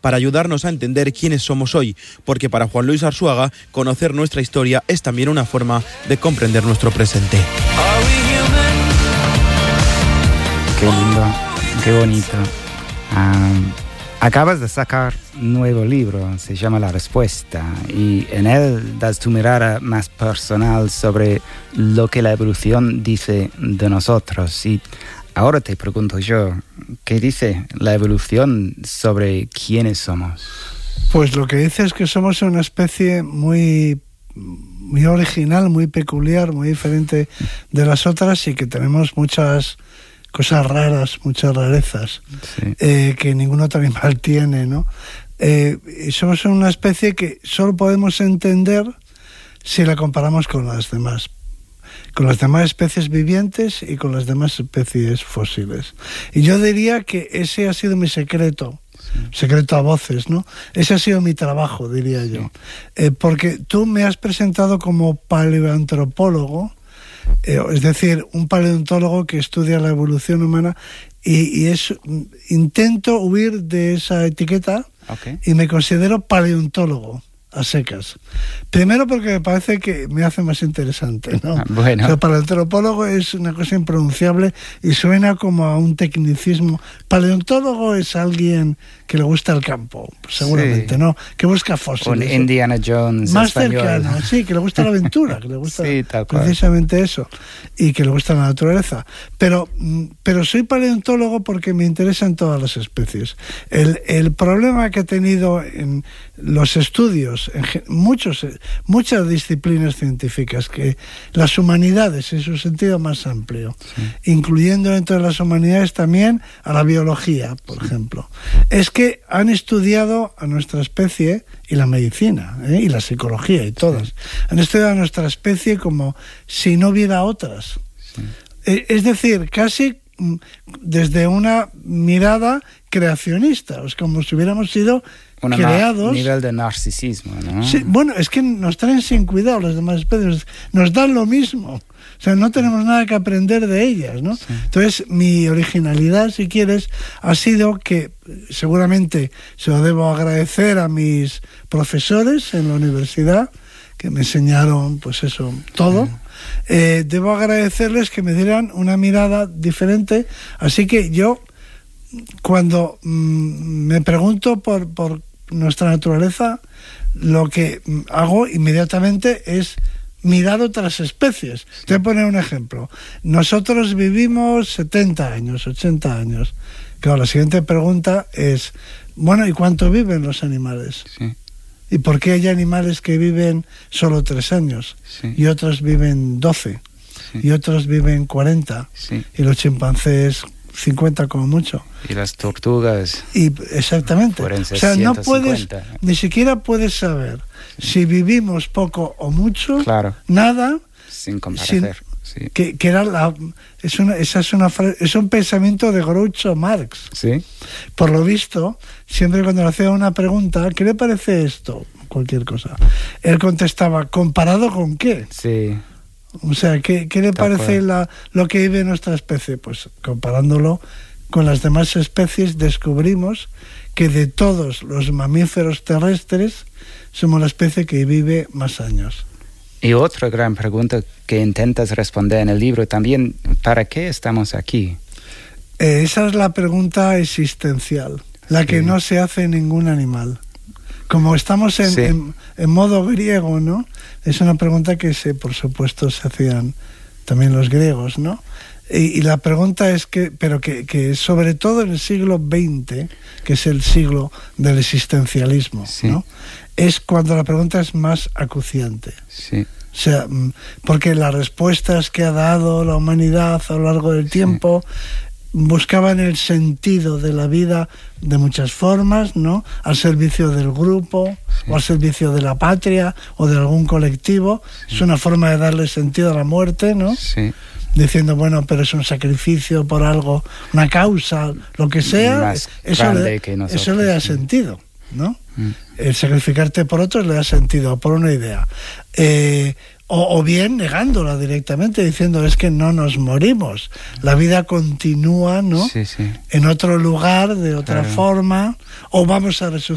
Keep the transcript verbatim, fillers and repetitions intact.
para ayudarnos a entender quiénes somos hoy, porque para Juan Luis Arzuaga, conocer nuestra historia es también una forma de comprender nuestro presente. Qué lindo, qué bonito. Um, acabas de sacar un nuevo libro, se llama La Respuesta, y en él das tu mirada más personal sobre lo que la evolución dice de nosotros. Y ahora te pregunto yo, ¿qué dice la evolución sobre quiénes somos? Pues lo que dice es que somos una especie muy, muy original, muy peculiar, muy diferente de las otras y que tenemos muchas cosas raras, muchas rarezas, sí. eh, que ningún otro animal tiene, ¿no? Eh, y somos una especie que solo podemos entender si la comparamos con las demás, con las demás especies vivientes y con las demás especies fósiles. Y yo diría que ese ha sido mi secreto, sí. secreto a voces, ¿no? Ese ha sido mi trabajo, diría sí. yo. Eh, porque tú me has presentado como paleoantropólogo, eh, es decir, un paleontólogo que estudia la evolución humana y, y es, intento huir de esa etiqueta okay. y me considero paleontólogo. A secas. Primero porque me parece que me hace más interesante, ¿no? Ah, bueno. O sea, para el antropólogo es una cosa impronunciable y suena como a un tecnicismo. Paleontólogo es alguien que le gusta el campo, seguramente, sí. ¿no? Que busca fósiles. Un Indiana Jones más español. cercano, sí, que le gusta la aventura, que le gusta sí, tal cual. precisamente eso, y que le gusta la naturaleza. Pero, pero soy paleontólogo porque me interesan todas las especies. El, el problema que he tenido en los estudios, en muchos, muchas disciplinas científicas, que las humanidades en su sentido más amplio, sí. incluyendo dentro de las humanidades también a la biología, por sí. ejemplo, es que han estudiado a nuestra especie y la medicina, ¿eh? y la psicología y todas. Sí. Han estudiado a nuestra especie como si no hubiera otras. Sí. Eh, es decir, casi desde una mirada creacionista, es como si hubiéramos sido Un creados. nivel de narcisismo, ¿no? Sí, bueno, es que nos traen sin cuidado las demás especies, nos dan lo mismo, o sea, no tenemos nada que aprender de ellas, ¿no? Sí. Entonces, mi originalidad, si quieres, ha sido que, seguramente se lo debo agradecer a mis profesores en la universidad, que me enseñaron, pues eso, todo. Sí. Eh, debo agradecerles que me dieran una mirada diferente, así que yo, cuando mmm, me pregunto por, por nuestra naturaleza, lo que hago inmediatamente es mirar otras especies. Te voy a poner un ejemplo. Nosotros vivimos setenta años, ochenta años. Claro, la siguiente pregunta es, bueno, ¿y cuánto viven los animales? Sí. ¿Y por qué hay animales que viven solo tres años? Sí. Y otros viven doce? Sí. Y otros viven cuarenta? Sí. Y los chimpancés cincuenta como mucho. Y las tortugas. Y exactamente. O sea, no puedes, ni siquiera puedes saber sí. si vivimos poco o mucho, claro. nada, sin comparecer. Sí. Que, que era la, es una, esa es una es un pensamiento de Groucho Marx. Sí. Por lo visto, siempre cuando le hacía una pregunta, ¿qué le parece esto? Cualquier cosa. Él contestaba, ¿comparado con qué? Sí. O sea, ¿qué, qué le parece la, lo que vive nuestra especie? Pues comparándolo con las demás especies descubrimos que de todos los mamíferos terrestres somos la especie que vive más años. Y otra gran pregunta que intentas responder en el libro también, ¿para qué estamos aquí? Eh, esa es la pregunta existencial, la sí. que no se hace ningún animal. Como estamos en, sí. en, en modo griego, ¿no? Es una pregunta que, se, por supuesto, se hacían también los griegos, ¿no? Y, y la pregunta es que, pero que, que sobre todo en el siglo veinte, que es el siglo del existencialismo, sí. ¿no? Es cuando la pregunta es más acuciante. Sí. O sea, porque las respuestas que ha dado la humanidad a lo largo del tiempo sí. buscaban el sentido de la vida de muchas formas, ¿no? Al servicio del grupo, sí. o al servicio de la patria, o de algún colectivo. Sí. Es una forma de darle sentido a la muerte, ¿no? Sí. Diciendo, bueno, pero es un sacrificio por algo, una causa, lo que sea, más eso, le, que nosotros, eso le da sí. sentido, ¿no? Mm. El sacrificarte por otros le da sentido, por una idea. Eh, o, o bien negándola directamente, diciendo, es que no nos morimos, la vida continúa, ¿no? Sí, sí. En otro lugar, de otra claro. forma, o vamos a resucitar.